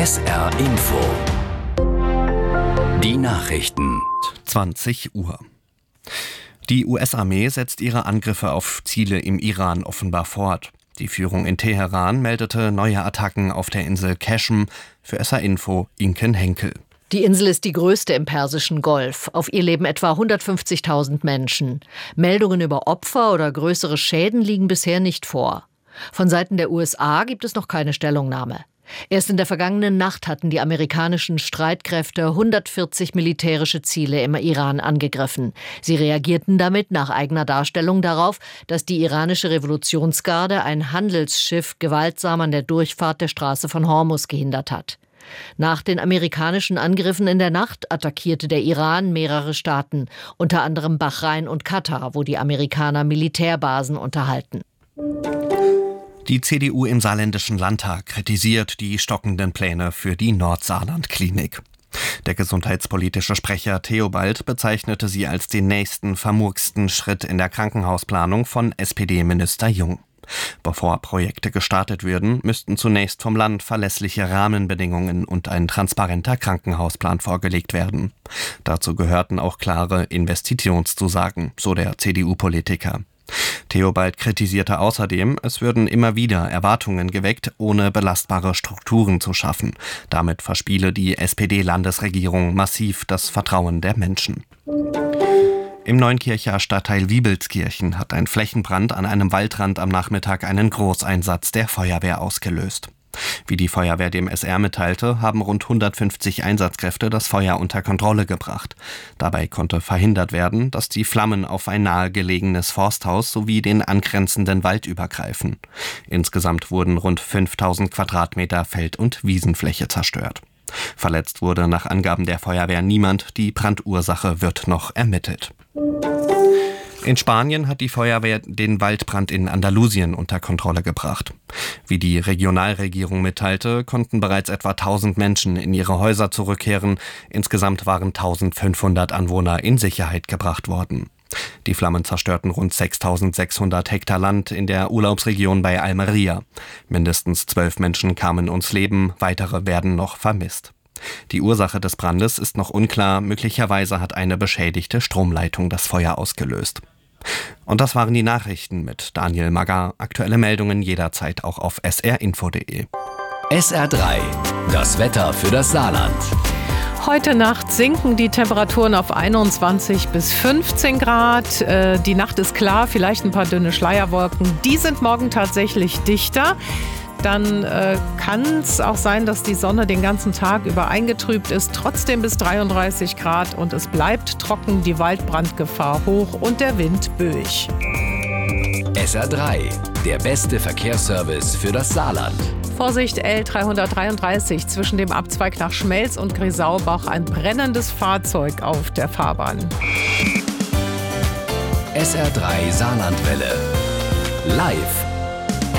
SR Info. Die Nachrichten. 20 Uhr. Die US-Armee setzt ihre Angriffe auf Ziele im Iran offenbar fort. Die Führung in Teheran meldete neue Attacken auf der Insel Qashm. Für SR Info Inken Henkel. Die Insel ist die größte im Persischen Golf. Auf ihr leben etwa 150.000 Menschen. Meldungen über Opfer oder größere Schäden liegen bisher nicht vor. Von Seiten der USA gibt es noch keine Stellungnahme. Erst in der vergangenen Nacht hatten die amerikanischen Streitkräfte 140 militärische Ziele im Iran angegriffen. Sie reagierten damit nach eigener Darstellung darauf, dass die iranische Revolutionsgarde ein Handelsschiff gewaltsam an der Durchfahrt der Straße von Hormuz gehindert hat. Nach den amerikanischen Angriffen in der Nacht attackierte der Iran mehrere Staaten, unter anderem Bahrain und Katar, wo die Amerikaner Militärbasen unterhalten. Die CDU im Saarländischen Landtag kritisiert die stockenden Pläne für die Nordsaarland-Klinik. Der gesundheitspolitische Sprecher Theobald bezeichnete sie als den nächsten vermurksten Schritt in der Krankenhausplanung von SPD-Minister Jung. Bevor Projekte gestartet würden, müssten zunächst vom Land verlässliche Rahmenbedingungen und ein transparenter Krankenhausplan vorgelegt werden. Dazu gehörten auch klare Investitionszusagen, so der CDU-Politiker. Theobald kritisierte außerdem, es würden immer wieder Erwartungen geweckt, ohne belastbare Strukturen zu schaffen. Damit verspiele die SPD-Landesregierung massiv das Vertrauen der Menschen. Im Neunkircher Stadtteil Wiebelskirchen hat ein Flächenbrand an einem Waldrand am Nachmittag einen Großeinsatz der Feuerwehr ausgelöst. Wie die Feuerwehr dem SR mitteilte, haben rund 150 Einsatzkräfte das Feuer unter Kontrolle gebracht. Dabei konnte verhindert werden, dass die Flammen auf ein nahegelegenes Forsthaus sowie den angrenzenden Wald übergreifen. Insgesamt wurden rund 5000 Quadratmeter Feld- und Wiesenfläche zerstört. Verletzt wurde nach Angaben der Feuerwehr niemand, die Brandursache wird noch ermittelt. In Spanien hat die Feuerwehr den Waldbrand in Andalusien unter Kontrolle gebracht. Wie die Regionalregierung mitteilte, konnten bereits etwa 1000 Menschen in ihre Häuser zurückkehren. Insgesamt waren 1500 Anwohner in Sicherheit gebracht worden. Die Flammen zerstörten rund 6600 Hektar Land in der Urlaubsregion bei Almería. Mindestens 12 Menschen kamen ums Leben, weitere werden noch vermisst. Die Ursache des Brandes ist noch unklar, möglicherweise hat eine beschädigte Stromleitung das Feuer ausgelöst. Und das waren die Nachrichten mit Daniel Maggar. Aktuelle Meldungen jederzeit auch auf srinfo.de. SR3, das Wetter für das Saarland. Heute Nacht sinken die Temperaturen auf 21 bis 15 Grad. Die Nacht ist klar, vielleicht ein paar dünne Schleierwolken. Die sind morgen tatsächlich dichter. Dann kann es auch sein, dass die Sonne den ganzen Tag über eingetrübt ist. Trotzdem bis 33 Grad und es bleibt trocken, die Waldbrandgefahr hoch und der Wind böig. SR3, der beste Verkehrsservice für das Saarland. Vorsicht L333 zwischen dem Abzweig nach Schmelz und Grisaubach, ein brennendes Fahrzeug auf der Fahrbahn. SR3 Saarlandwelle. Live